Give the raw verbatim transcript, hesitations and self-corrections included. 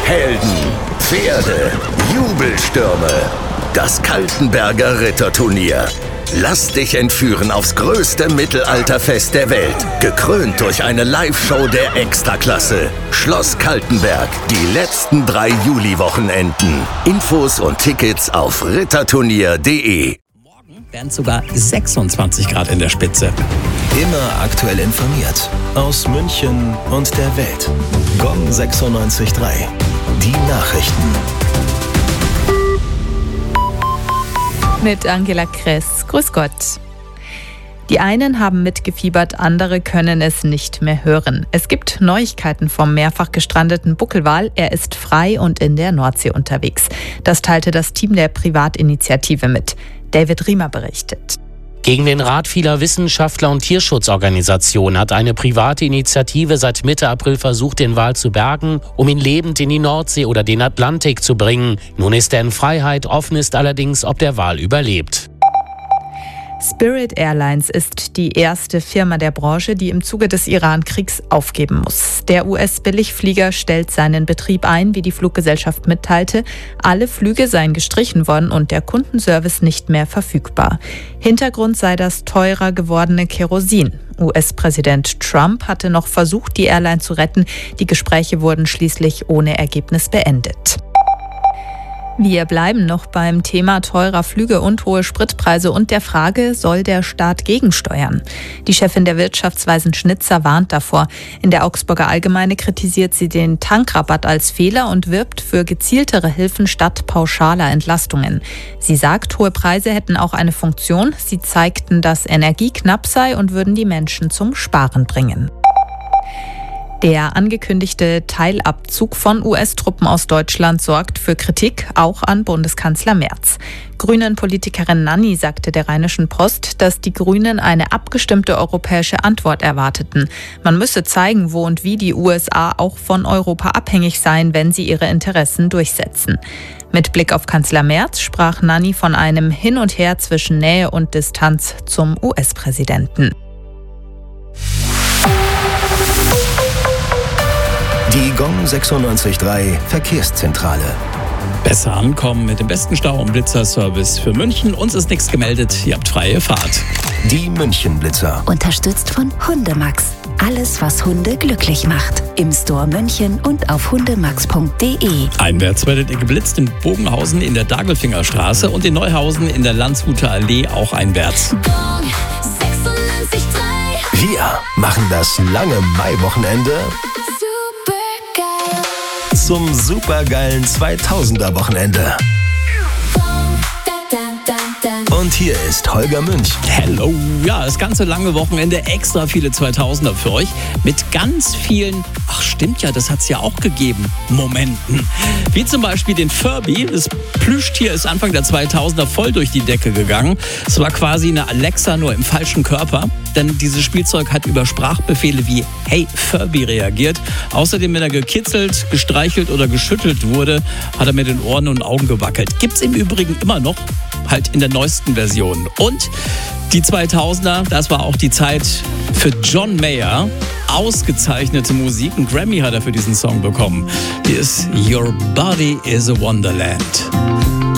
Helden, Pferde, Jubelstürme. Das Kaltenberger Ritterturnier. Lass dich entführen aufs größte Mittelalterfest der Welt. Gekrönt durch eine Live-Show der Extraklasse. Schloss Kaltenberg. Die letzten drei Juli-Wochenenden. Infos und Tickets auf ritterturnier punkt de. Morgen werden sogar sechsundzwanzig Grad in der Spitze. Immer aktuell informiert. Aus München und der Welt. Gong sechsundneunzig Komma drei. Die Nachrichten. Mit Angela Kress. Grüß Gott. Die einen haben mitgefiebert, andere können es nicht mehr hören. Es gibt Neuigkeiten vom mehrfach gestrandeten Buckelwal. Er ist frei und in der Nordsee unterwegs. Das teilte das Team der Privatinitiative mit. David Riemer berichtet. Gegen den Rat vieler Wissenschaftler und Tierschutzorganisationen hat eine private Initiative seit Mitte April versucht, den Wal zu bergen, um ihn lebend in die Nordsee oder den Atlantik zu bringen. Nun ist er in Freiheit. Offen ist allerdings, ob der Wal überlebt. Spirit Airlines ist die erste Firma der Branche, die im Zuge des Iran-Kriegs aufgeben muss. Der U S-Billigflieger stellt seinen Betrieb ein, wie die Fluggesellschaft mitteilte. Alle Flüge seien gestrichen worden und der Kundenservice nicht mehr verfügbar. Hintergrund sei das teurer gewordene Kerosin. U S-Präsident Trump hatte noch versucht, die Airline zu retten. Die Gespräche wurden schließlich ohne Ergebnis beendet. Wir bleiben noch beim Thema teurer Flüge und hohe Spritpreise und der Frage, soll der Staat gegensteuern? Die Chefin der Wirtschaftsweisen Schnitzer warnt davor. In der Augsburger Allgemeine kritisiert sie den Tankrabatt als Fehler und wirbt für gezieltere Hilfen statt pauschaler Entlastungen. Sie sagt, hohe Preise hätten auch eine Funktion. Sie zeigten, dass Energie knapp sei und würden die Menschen zum Sparen bringen. Der angekündigte Teilabzug von U S-Truppen aus Deutschland sorgt für Kritik, auch an Bundeskanzler Merz. Grünen-Politikerin Nanni sagte der Rheinischen Post, dass die Grünen eine abgestimmte europäische Antwort erwarteten. Man müsse zeigen, wo und wie die U S A auch von Europa abhängig seien, wenn sie ihre Interessen durchsetzen. Mit Blick auf Kanzler Merz sprach Nanni von einem Hin und Her zwischen Nähe und Distanz zum U S-Präsidenten. Die Gong sechsundneunzig Komma drei Verkehrszentrale. Besser ankommen mit dem besten Stau- und Blitzerservice für München. Uns ist nichts gemeldet, ihr habt freie Fahrt. Die München-Blitzer. Unterstützt von Hundemax. Alles, was Hunde glücklich macht. Im Store München und auf hundemax punkt de. Einwärts werdet ihr geblitzt in Bogenhausen in der Dagelfingerstraße und in Neuhausen in der Landshuter Allee auch einwärts. Gong sechsundneunzig Komma drei. Wir machen das lange Maiwochenende zum supergeilen zweitausender-Wochenende. Und hier ist Holger Münch. Hello, ja, das ganze lange Wochenende, extra viele zweitausender für euch mit ganz vielen, ach stimmt ja, das hat es ja auch gegeben, Momenten. Wie zum Beispiel den Furby, das Plüschtier ist Anfang der zweitausender voll durch die Decke gegangen. Es war quasi eine Alexa, nur im falschen Körper, denn dieses Spielzeug hat über Sprachbefehle wie Hey Furby reagiert. Außerdem, wenn er gekitzelt, gestreichelt oder geschüttelt wurde, hat er mit den Ohren und Augen gewackelt. Gibt's im Übrigen immer noch, halt in der neuesten Version. Und die zweitausender, das war auch die Zeit für John Mayer. Ausgezeichnete Musik. Einen Grammy hat er für diesen Song bekommen. Die ist Your Body is a Wonderland.